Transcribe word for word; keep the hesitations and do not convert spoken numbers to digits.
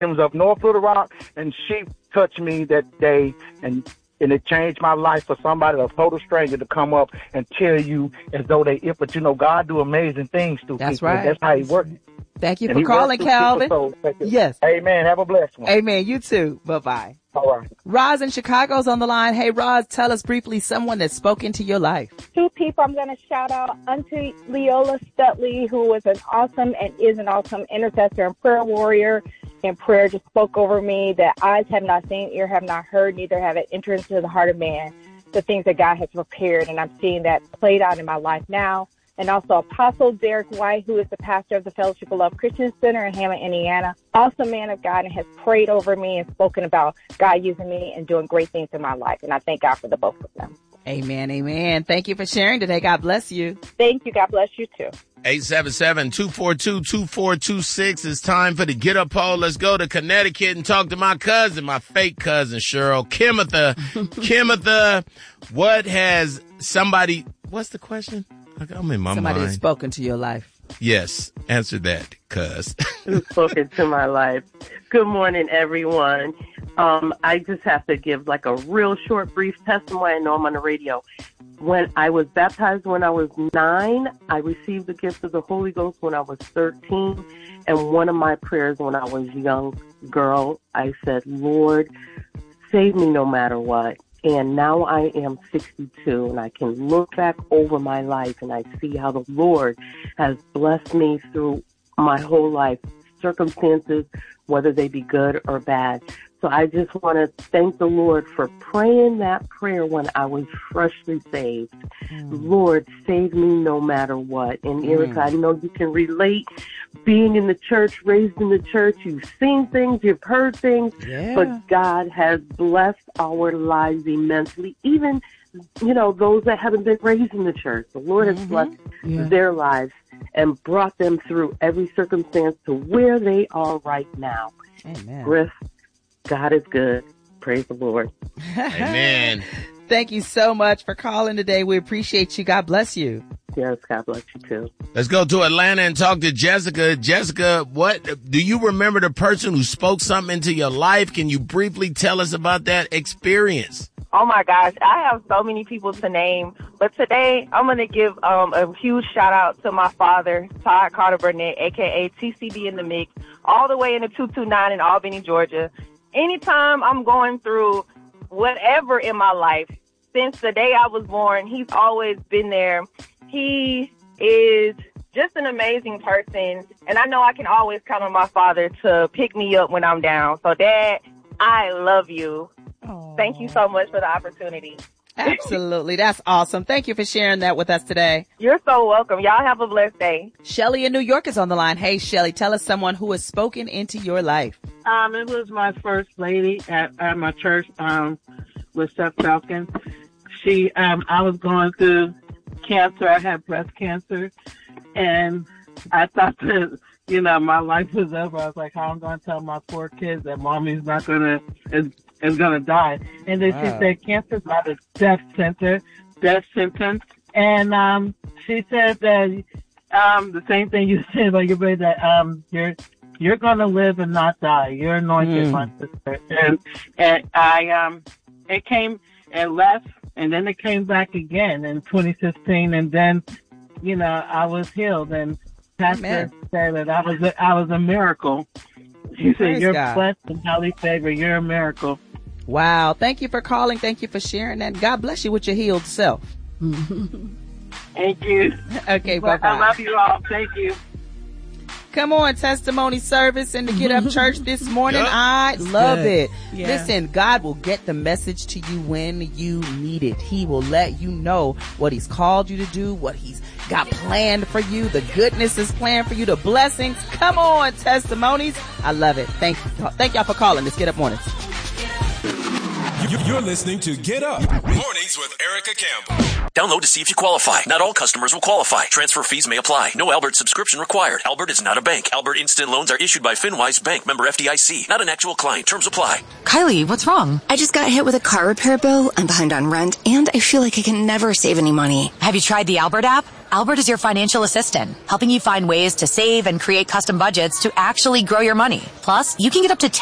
was up north of the rock, and she touched me that day, and and it changed my life for somebody, a total stranger, to come up and tell you as though they if. But, you know, God do amazing things through That's people. right. That's how he works. Thank you And for calling, Calvin. People, so yes. Amen. Have a blessed one. Amen. You too. Bye-bye. All right. Roz in Chicago's on the line. Hey, Roz, tell us briefly someone that spoke into your life. Two people I'm going to shout out. Auntie Leola Stutley, who was an awesome and is an awesome intercessor and prayer warrior. And prayer just spoke over me that eyes have not seen, ear have not heard, neither have it entered into the heart of man, the things that God has prepared. And I'm seeing that played out in my life now. And also Apostle Derek White, who is the pastor of the Fellowship of Love Christian Center in Hammond, Indiana. Awesome man of God, and has prayed over me and spoken about God using me and doing great things in my life. And I thank God for the both of them. Amen, amen. Thank you for sharing today. God bless you. Thank you. God bless you too. eight seven seven, two four two, two four two six. It's time for the Get Up poll. Let's go to Connecticut and talk to my cousin, my fake cousin, Cheryl. Kimitha, Kimitha, what has somebody, what's the question? I'm in my Somebody mind. has spoken to your life. Yes, answer that, cuz. Who's spoken to my life? Good morning, everyone. Um, I just have to give like a real short, brief testimony. I know I'm on the radio. When I was baptized when I was nine, I received the gift of the Holy Ghost when I was thirteen. And one of my prayers when I was a young girl, I said, Lord, save me no matter what. And now I am sixty-two, and I can look back over my life, and I see how the Lord has blessed me through my whole life, circumstances, whether they be good or bad. So I just want to thank the Lord for praying that prayer when I was freshly saved. Mm. Lord, save me no matter what. And Erica, mm. I know you can relate being in the church, raised in the church. You've seen things, you've heard things, yeah. but God has blessed our lives immensely. Even, you know, those that haven't been raised in the church. The Lord mm-hmm. has blessed yeah. their lives and brought them through every circumstance to where they are right now. Amen. Griff, God is good. Praise the Lord. Amen. Thank you so much for calling today. We appreciate you. God bless you. Yes, God bless you too. Let's go to Atlanta and talk to Jessica. Jessica, what do you remember the person who spoke something into your life? Can you briefly tell us about that experience? Oh my gosh, I have so many people to name, but today I'm going to give um, a huge shout out to my father, Todd Carter Burnett, aka T C B in the Mix, all the way in the two two nine in Albany, Georgia. Anytime I'm going through whatever in my life, since the day I was born, he's always been there. He is just an amazing person, and I know I can always count on my father to pick me up when I'm down. So, Dad, I love you. Aww. Thank you so much for the opportunity. Absolutely. That's awesome. Thank you for sharing that with us today. You're so welcome. Y'all have a blessed day. Shelly in New York is on the line. Hey, Shelly, tell us someone who has spoken into your life. Um, it was my first lady at, at my church, um, with Seth Falcon. She, um, I was going through cancer. I had breast cancer, and I thought that, you know, my life was over. I was like, how am I going to tell my four kids that mommy's not going to, is, is going to die? And then wow. she said, cancer's not a death sentence, death sentence. And, um, she said that, um, the same thing you said about your baby, that, um, you're, you're going to live and not die. You're anointed, mm. my sister. And, and I, um, it came and left, and then it came back again in twenty fifteen, and then, you know, I was healed, and Pastor Amen. said that I was a, I was a miracle. He said, Praise you're God. blessed and highly favored. You're a miracle. Wow. Thank you for calling. Thank you for sharing that. God bless you with your healed self. Thank you. Okay, bye-bye. I love you all. Thank you. Come on, testimony service in the Get Up Church this morning. Yep. I love Good. it. Yeah. Listen, God will get the message to you when you need it. He will let you know what he's called you to do, what he's got planned for you, the goodness is planned for you, the blessings. Come on, testimonies. I love it. Thank you. Thank y'all for calling. Let's Get Up Mornings. You're listening to Get Up Mornings with Erica Campbell. Download to see if you qualify. Not all customers will qualify. Transfer fees may apply. No Albert subscription required. Albert is not a bank. Albert Instant Loans are issued by FinWise Bank, member F D I C. Not an actual client. Terms apply. Kylie, what's wrong? I just got hit with a car repair bill. I'm behind on rent, and I feel like I can never save any money. Have you tried the Albert app? Albert is your financial assistant, helping you find ways to save and create custom budgets to actually grow your money. Plus, you can get up to